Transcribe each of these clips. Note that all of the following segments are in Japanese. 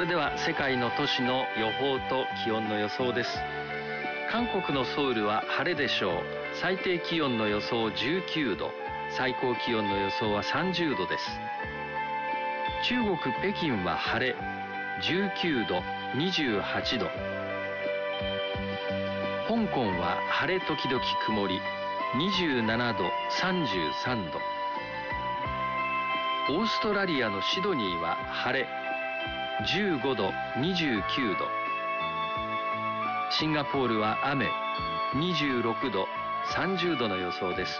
れでは世界の都市の予報と気温の予想です。韓国のソウルは晴れでしょう。最低気温の予想19度、最高気温の予想は30度です。中国北京は晴れ、19度、28度。香港は晴れ時々曇り、27度、33度。オーストラリアのシドニーは晴れ、15度、29度。シンガポールは雨、26度、30度の予想です。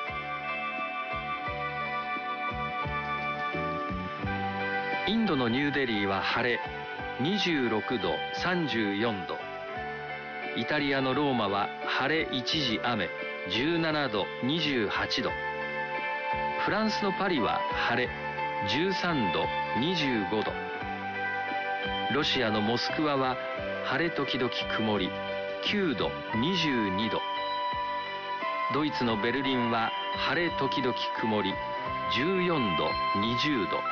インドのニューデリーは晴れ、26度、34度。イタリアのローマは晴れ一時雨、17度、28度。フランスのパリは晴れ、13度、25度。ロシアのモスクワは晴れ時々曇り、9度、22度。ドイツのベルリンは晴れ時々曇り、14度、20度。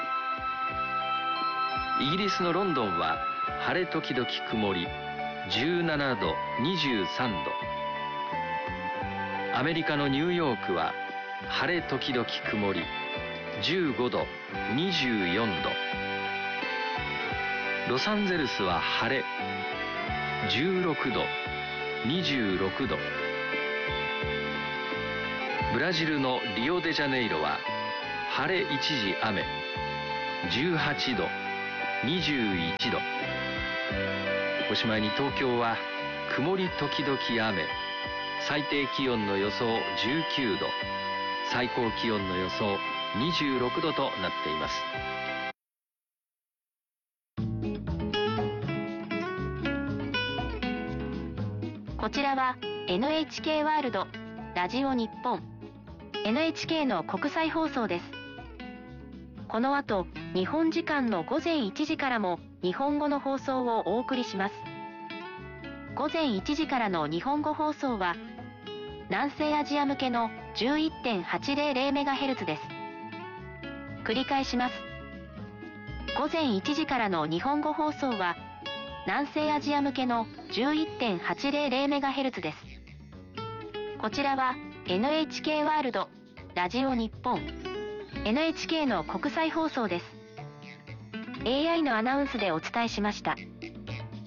イギリスのロンドンは晴れ時々曇り、17度、23度。アメリカのニューヨークは晴れ時々曇り、15度、24度。ロサンゼルスは晴れ、16度、26度。ブラジルのリオデジャネイロは晴れ一時雨、18度、21度。おしまいに東京は曇り時々雨、最低気温の予想19度、最高気温の予想26度となっています。 こちらは NHK ワールドラジオ日本 NHK の国際放送です。この後、日本時間の午前1時からも日本語の放送をお送りします。午前1時からの日本語放送は南西アジア向けの 11.800MHz です。繰り返します。午前1時からの日本語放送は南西アジア向けの 11.800MHz です。こちらは NHK ワールドラジオ日本 NHK の国際放送です。AI のアナウンスでお伝えしました。